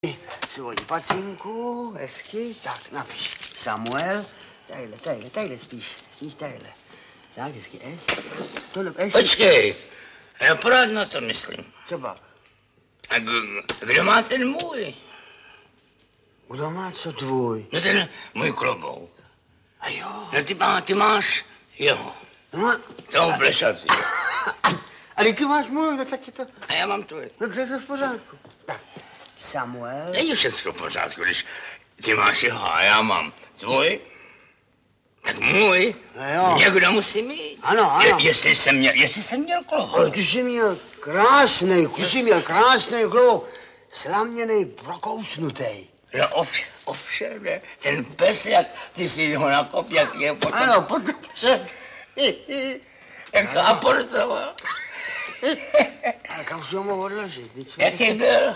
Svoji pacinku, hezky, tak napiš. Samuel, tadyhle spíš tadyhle. Tak, hezky, S. Tohle, S. Počkej, já pořád na to myslím. Co pak? A kdo má ten můj? Kdo má co tvůj? No ten můj klobouk. A jo. No ty máš jeho. No, Toho plešatý. ale ty máš můj, no tak je to... A já mám tvůj. No to je to v pořádku. Tak, Samuel... Není všechno v pořádku, když ty máš jeho a já mám tvůj. Tak můj jo. Někdo musí mít. Ano. Jestli jsem měl klobouk. Ale ty jsi měl krásný klobouk. Slaměnej, prokousnutej. No ovšem, ne. Ten pes, jak ty si ho nakop, jak je potom... Ano, potom se... Jak to aportoval. A kam si ho mohl odložit? Jaký byl?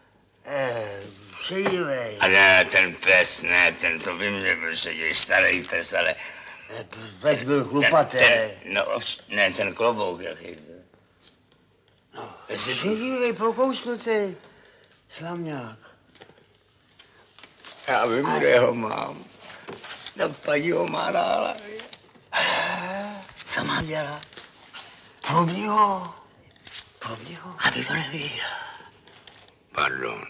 Šedivej. A ne, ten pes, ne, ten to by mě byl šedivý, starý pes, ale... Pes byl chlupatý. Ne, ten klobouk, jaký byl. No, šedivej, prokousnutý. Slamňák. Já vím, kde ho mám. Ta paní ho má na hlavě. Co mám dělat? Probni ho. Aby to neviděl. Pardon.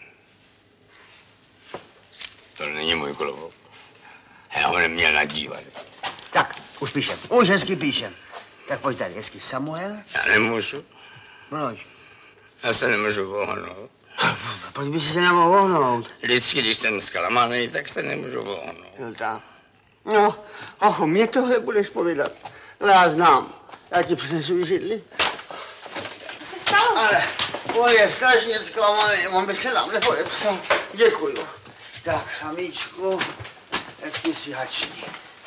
To není můj klobouk. Já ho neměl nadívat. Tak, už píšem. Už hezky píšem. Tak pojď tady, hezky. Samuel? Já nemůžu. Proč? Já se nemůžu vohnout. Proč by si se nemohl vohnout? Vždycky, když jsem zklamaný, tak se nemůžu vohnout. No tak. No, mě tohle budeš povídat. No já znám. Já ti přinesu židli. Co se stalo? Ale on je strašně zklamaný, on by se nám nepodepsal. Děkuju. Tak, samíčku, hezky si hační.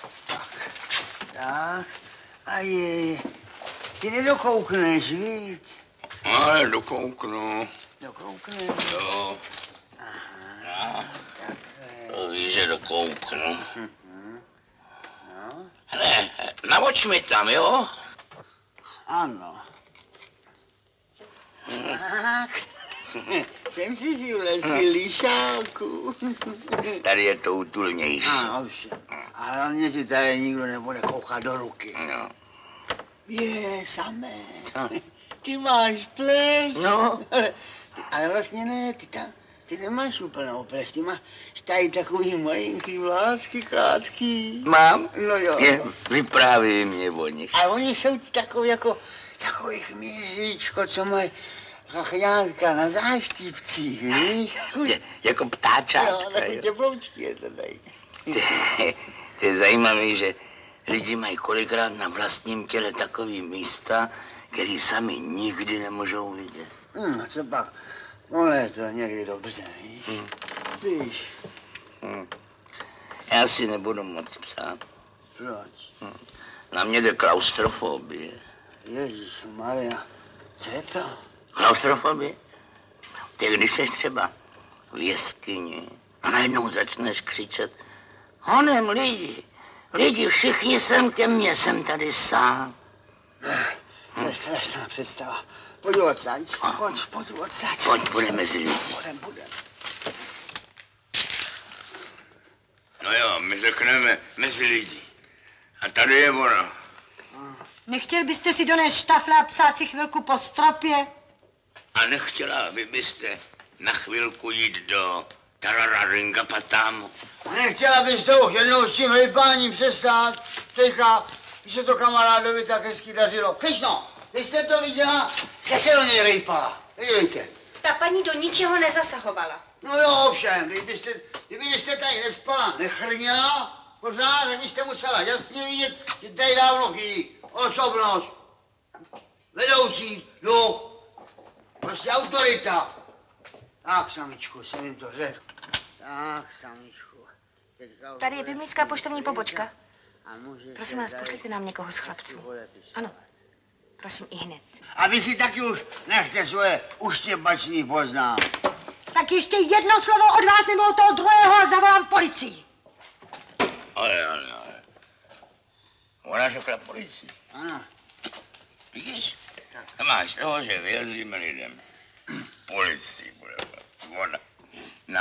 Tak. A je, ty nedokoukneš, víš? Ale dokouknu. Dokoukneš? Jo. Aha. To víš, že dokouknu. Hele, navoč mi tam, jo? Ano. Tak. Jsem si si vlezl líšáku. Tady je to útulnější. Ano, ovšem. A hlavně ti tady nikdo nebude koukat do ruky. No. Je, samé. Co? Ty máš pleš. No. Ale vlastně ne, ty nemáš úplnou pleš, ty máš tady takový malinký vlásky krátký. Mám? No jo. Vyprávěj mě o nich. A oni jsou takový jako, takový chmíříčko, co mají chachňátka na záštipcích, víš? Jako ptáčátka. Jo, takový teploučky je to dají. To je zajímavé, že lidi mají kolikrát na vlastním těle takový místa, který sami nikdy nemůžou vidět. Co pak? Ono je to někdy dobře, víš? Víš. Já si nebudu moc psát. Proč? Na mě jde klaustrofobie. Ježišmarja, co je to? Klaustrofobie? Ty když jsi třeba v jeskyni a najednou začneš křičet honem lidi, všichni sem ke mně, jsem tady sám. To je strašná představa. Pojď odsaď, pojď odsaď. Pojď, budeme mezi lidi. Budem. No jo, my řekneme mezi lidi. A tady je ona. Nechtěl byste si donést štafle a psát si chvilku po stropě? A nechtěla byste na chvilku jít do Tarararinga Patámu? Nechtěla bys to už jednou s tím hejbáním přestát? Teďka, když se to kamarádovi tak hezky dařilo. Kryšno, vy jste to viděla, že se do něj rejpala. Dívejte. Ta paní do ničeho nezasahovala. No jo, ovšem, kdybyste tady nespala, nechrněla pořád, tak byste musela jasně vidět, že tady dávno chybí osobnost, vedoucí duch, prostě autorita. Tak, samičku, jsem jim to řekl. Tak, samičku. Tady je biblická poštovní pobočka. Prosím vás, pošlete nám někoho z chlapců. Ano, prosím i hned. A vy si taky už nechte svoje uštěpačný poznám. Tak ještě jedno slovo od vás nebo od toho druhého a zavolám policii. Ale. Ona řekla policii. Ano. Vidíš? Máš toho, že věříme lidem. Policii bude. Ona.